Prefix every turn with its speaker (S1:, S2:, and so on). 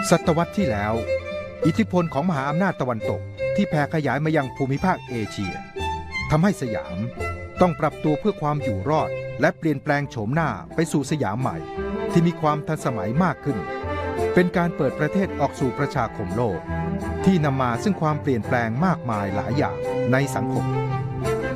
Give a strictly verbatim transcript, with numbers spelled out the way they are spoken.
S1: ศตวรรษที่แล้วอิทธิพลของมหาอำนาจตะวันตกที่แผ่ขยายมายังภูมิภาคเอเชียทำให้สยามต้องปรับตัวเพื่อความอยู่รอดและเปลี่ยนแปลงโฉมหน้าไปสู่สยามใหม่ที่มีความทันสมัยมากขึ้นเป็นการเปิดประเทศออกสู่ประชาคมโลกที่นำมาซึ่งความเปลี่ยนแปลงมากมายหลายอย่างในสังคม